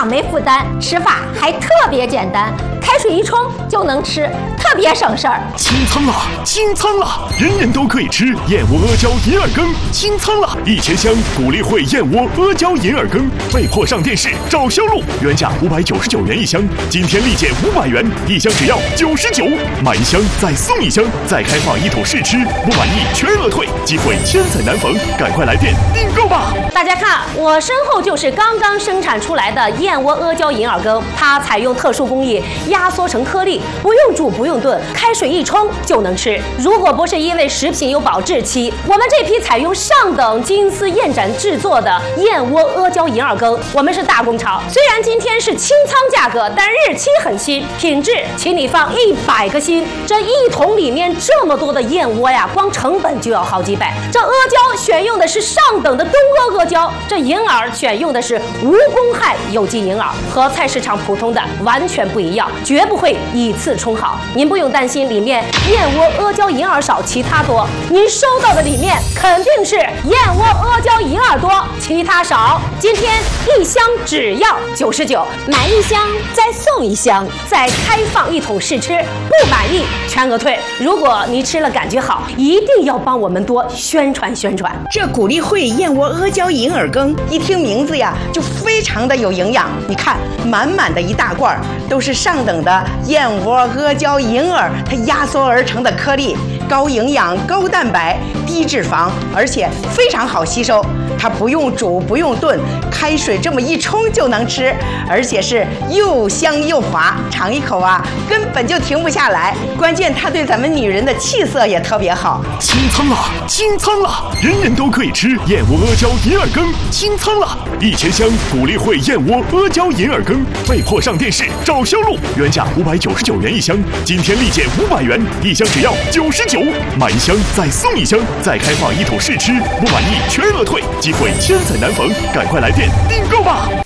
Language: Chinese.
样没负担，吃法还特别简单，开水一冲就能吃，特别省事儿。 清仓了，清仓了，人人都可以吃燕窝阿胶银耳羹，清仓了，1000箱谷粒汇燕窝阿胶银耳羹，被迫上电视找销路，原价599元一箱，今天立减500元，一箱只要99，买一箱再送一箱，再开放1桶试吃，不满意全额退，机会千载难逢，赶快来电订购吧！ 大家看，我身后就是刚刚生产出来的燕窝阿胶银耳羹，它采用特殊工艺压缩成颗粒，不用煮不用炖，开水一冲就能吃。如果不是因为食品有保质期，我们这批采用上等金丝燕盏制作的燕窝阿胶银耳羹，我们是大工厂。虽然今天是清仓价格，但日期很新，品质请你放100个心。这1桶里面这么多的燕窝呀，光成本就要好几百。这阿胶选用的是上等的东阿阿胶，这银耳选用的是无公害有机银耳，和菜市场普通的完全不一样，绝不会以次充好。您不用担心里面燕窝阿胶银耳少，其他多。您收到的里面肯定是燕窝阿胶银耳多，其他少。今天1箱只要99，买1箱再送1箱，再开放1桶试吃，不满意全额退。如果你吃了感觉好，一定要帮我们多宣传宣传。 这谷粒汇燕窝阿胶银耳羹，一听名字呀就非常的有营养。你看，满满的一大罐，都是上等的燕窝阿胶银耳，它压缩而成的颗粒，高营养、高蛋白、低脂肪，而且非常好吸收。它不用煮不用炖，开水这么一冲就能吃，而且是又香又滑，尝一口啊根本就停不下来。关键它对咱们女人的气色也特别好。 清仓了，清仓了，人人都可以吃燕窝阿胶银耳羹，清仓了，1000箱谷粒汇燕窝阿胶银耳羹，被迫上电视找销路，原价599元一箱，今天立减500元，一箱只要99，买1箱再送1箱，再开放1桶试吃，不满意全额退，机会千载难逢，赶快来电订购吧！